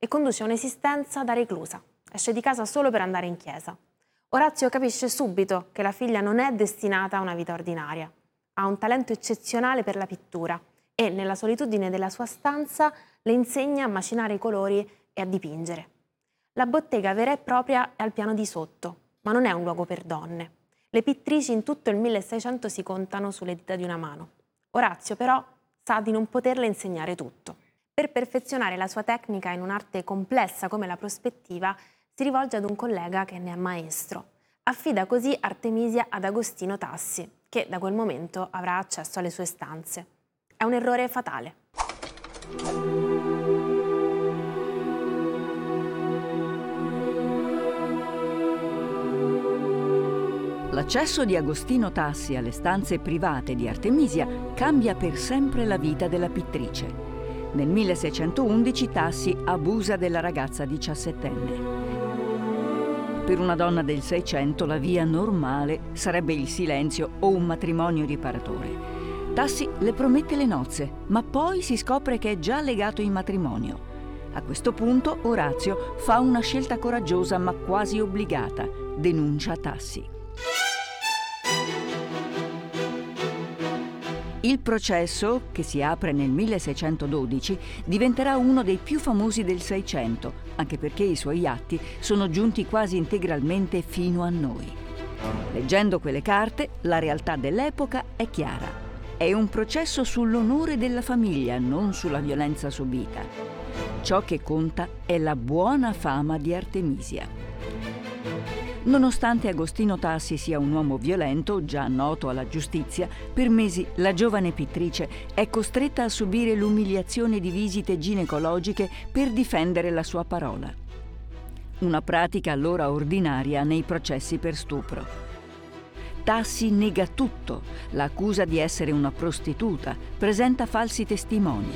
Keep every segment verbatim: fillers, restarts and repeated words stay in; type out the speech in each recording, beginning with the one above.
e conduce un'esistenza da reclusa. Esce di casa solo per andare in chiesa. Orazio capisce subito che la figlia non è destinata a una vita ordinaria. Ha un talento eccezionale per la pittura e, nella solitudine della sua stanza, le insegna a macinare i colori e a dipingere. La bottega vera e propria è al piano di sotto, ma non è un luogo per donne. Le pittrici in tutto il milleseicento si contano sulle dita di una mano. Orazio, però, sa di non poterle insegnare tutto. Per perfezionare la sua tecnica in un'arte complessa come la prospettiva, si rivolge ad un collega che ne è maestro. Affida così Artemisia ad Agostino Tassi, che da quel momento avrà accesso alle sue stanze. È un errore fatale. L'accesso di Agostino Tassi alle stanze private di Artemisia cambia per sempre la vita della pittrice. Nel milleseicentoundici Tassi abusa della ragazza diciassettenne. Per una donna del Seicento la via normale sarebbe il silenzio o un matrimonio riparatore. Tassi le promette le nozze, ma poi si scopre che è già legato in matrimonio. A questo punto Orazio fa una scelta coraggiosa ma quasi obbligata: denuncia Tassi. Il processo, che si apre nel milleseicentododici, diventerà uno dei più famosi del Seicento, anche perché i suoi atti sono giunti quasi integralmente fino a noi. Leggendo quelle carte, la realtà dell'epoca è chiara. È un processo sull'onore della famiglia, non sulla violenza subita. Ciò che conta è la buona fama di Artemisia. Nonostante Agostino Tassi sia un uomo violento, già noto alla giustizia, per mesi la giovane pittrice è costretta a subire l'umiliazione di visite ginecologiche per difendere la sua parola. Una pratica allora ordinaria nei processi per stupro. Tassi nega tutto, la accusa di essere una prostituta, presenta falsi testimoni.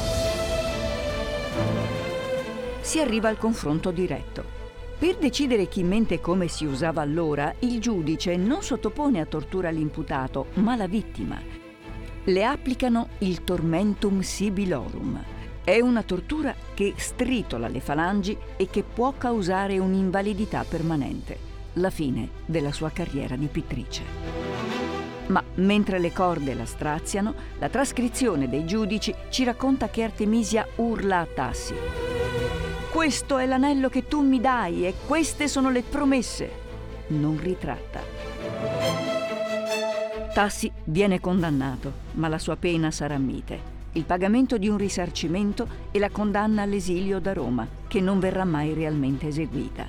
Si arriva al confronto diretto. Per decidere chi mente come si usava allora, il giudice non sottopone a tortura l'imputato, ma la vittima. Le applicano il tormentum sibilorum. È una tortura che stritola le falangi e che può causare un'invalidità permanente, la fine della sua carriera di pittrice. Ma mentre le corde la straziano, la trascrizione dei giudici ci racconta che Artemisia urla a Tassi: «Questo è l'anello che tu mi dai e queste sono le promesse». Non ritratta. Tassi viene condannato, ma la sua pena sarà mite: il pagamento di un risarcimento e la condanna all'esilio da Roma, che non verrà mai realmente eseguita.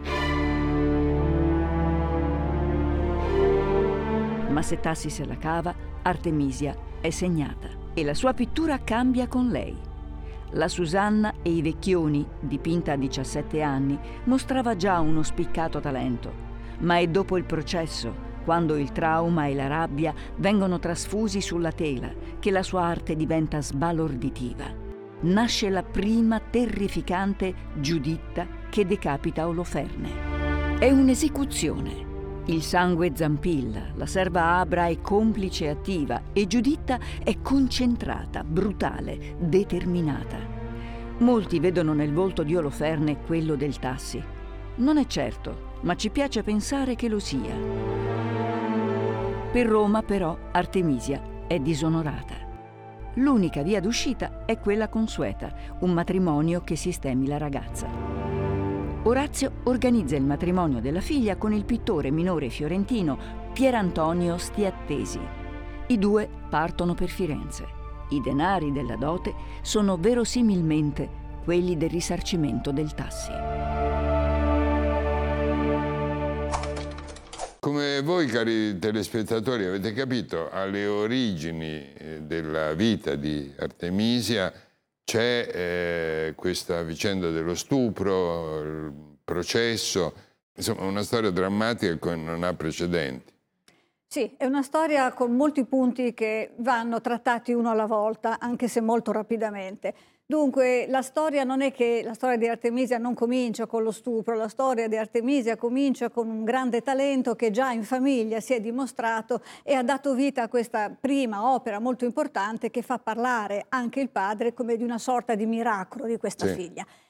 Ma se Tassi se la cava, Artemisia è segnata e la sua pittura cambia con lei. La Susanna e i Vecchioni, dipinta a diciassette anni, mostrava già uno spiccato talento, ma è dopo il processo, quando il trauma e la rabbia vengono trasfusi sulla tela, che la sua arte diventa sbalorditiva. Nasce la prima terrificante Giuditta che decapita Oloferne. È un'esecuzione. Il sangue zampilla, la serva Abra è complice e attiva e Giuditta è concentrata, brutale, determinata. Molti vedono nel volto di Oloferne quello del Tassi. Non è certo, ma ci piace pensare che lo sia. Per Roma, però, Artemisia è disonorata. L'unica via d'uscita è quella consueta, un matrimonio che sistemi la ragazza. Orazio organizza il matrimonio della figlia con il pittore minore fiorentino Pierantonio Stiattesi. I due partono per Firenze. I denari della dote sono verosimilmente quelli del risarcimento del Tassi. Come voi, cari telespettatori, avete capito, alle origini della vita di Artemisia c'è eh, questa vicenda dello stupro, il processo, insomma una storia drammatica che non ha precedenti. Sì, è una storia con molti punti che vanno trattati uno alla volta, anche se molto rapidamente. Dunque, la storia non è che la storia di Artemisia non comincia con lo stupro, la storia di Artemisia comincia con un grande talento che già in famiglia si è dimostrato e ha dato vita a questa prima opera molto importante che fa parlare anche il padre come di una sorta di miracolo di questa sì. figlia.